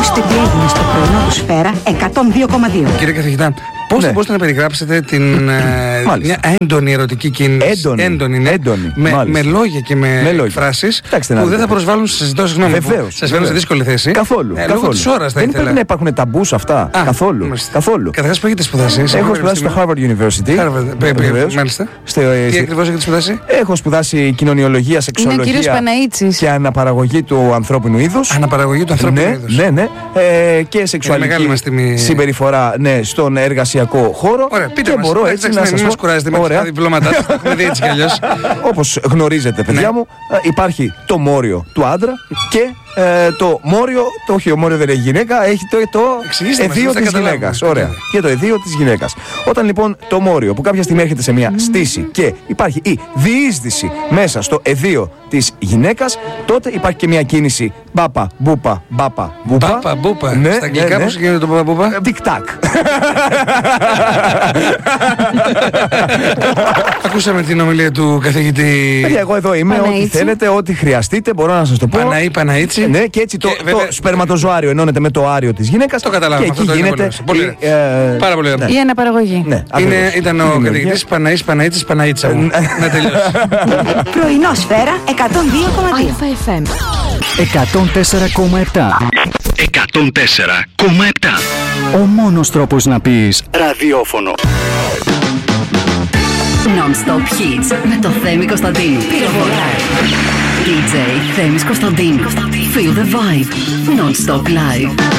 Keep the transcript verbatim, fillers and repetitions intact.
Ακούστε τι έγινε στο πρωινό του Σφαίρα εκατόν δύο κόμμα δύο. Κύριε καθηγητά, πώς Ναι. θα μπορούσατε να περιγράψετε την ε, μια έντονη ερωτική κίνηση? Έντονη. Έντονη, ναι. Έντονη, με, μάλιστα. με λόγια και με, Με λόγια. φράσεις Κοιτάξτε να που δεν δείτε. θα προσβάλλουν στις συζητώσεις γνώμη. Βεβαίως, Σας φέρνω σε βεβαίως. δύσκολη θέση. Καθόλου. Ε, καθόλου. Λόγω της ώρας θα δεν ήθελα. πρέπει να υπάρχουν ταμπού σε αυτά. Α, καθόλου. μάλιστα. καθόλου. Καταρχάς, που έχετε σπουδάσει? σε Έχω ποιο σπουδάσει στο πανεπιστήμιο? Harvard University. Harvard, πε- πε- Βεβαίως. Μάλιστα. Στο- Τι στη- ακριβώς έχετε σπουδάσει? Έχω σπουδάσει κοινωνιολογία, Είναι ο σεξουολογία κύριος Παναΐτσης. και αναπαραγωγή του ανθρώπινου είδους. Αναπαραγωγή του ανθρώπινου Ναι, είδους. ναι, ναι. Ε, και μεγάλη σεξουαλική μας τιμή. συμπεριφορά, ναι, στον εργασιακό χώρο. Ωραία, πείτε και μας. μπορώ Εντάξει, έτσι να ναι, σας μην πω. μας κουράζετε με Ωραία. τα διπλώματά σας. Τα έχουμε δει έτσι κι αλλιώς. Όπως γνωρίζετε, παιδιά Ναι. μου, ε, υπάρχει το μόριο του άντρα και ε, το μόριο, το όχι, ο μόριο δεν έχει γυναίκα, έχει το, το Εξηγήστε μας, εδίο δεν τα της καταλάβουμε. γυναίκας. Ωραία. Ναι. Και το εδίο της γυναίκας. Όταν λοιπόν το μόριο που κάποια στιγμή έρχεται σε μια στήση και υπάρχει η διείσδυση μέσα στο εδίο της γυναίκας, τότε υπάρχει και μια κίνηση μπάπα, μπούπα, μπάπα, μπούπα. Μπάπα, μπούπα. Ναι, Στα αγγλικά ναι, ναι. πώς γίνεται το μπάπα, μπούπα? Τικ-τακ. Ακούσαμε την ομιλία του καθηγητή Παιδιά, εγώ εδώ είμαι. Ό,τι Παναΐτσι. θέλετε, ό,τι χρειαστείτε, μπορώ να σας το πω. Παναή Παναΐτσι. Ναι, και έτσι το, Και το βέβαια- σπερματοζωάριο ενώνεται με το άριο της γυναίκας. Το καταλάβαμε, Και αυτό εκεί το είναι γίνεται. πολύ ωραίο. η, Πολύ ε, Πάρα πολύ ωραίο. Η αναπαραγωγή. Ναι, Είναι, ακριβώς. ήταν Η ο δημιουργία. καθηγητής Παναής Παναΐτσης Παναΐτσα μου. Να τελειώσει. Πρωινό Σφαίρα εκατόν δύο κόμμα δύο. Αλφα εφ εμ. εκατόν τέσσερα κόμμα επτά. εκατόν τέσσερα κόμμα επτά. Ο μόνος τρόπος να πεις ραδιόφωνο. Non-stop hits με το Θέμη Κωνσταντίνου. Πυροβολάει. ντι τζέι Θέμης Κωνσταντίνου. Feel the vibe. Non-stop live.